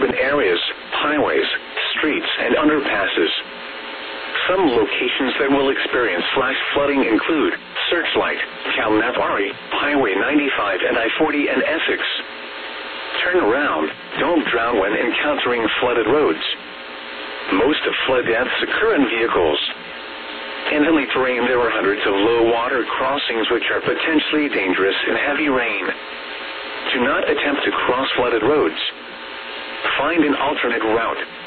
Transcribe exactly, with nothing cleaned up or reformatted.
urban areas, highways, streets, and underpasses. Some locations that will experience flash flooding include Searchlight, Kalnapari, Highway ninety-five and I forty and Essex. Turn around. Don't drown when encountering flooded roads. Most of flood deaths occur in vehicles. In hilly terrain, there are hundreds of low water crossings which are potentially dangerous in heavy rain. Do not attempt to cross flooded roads. Find an alternate route.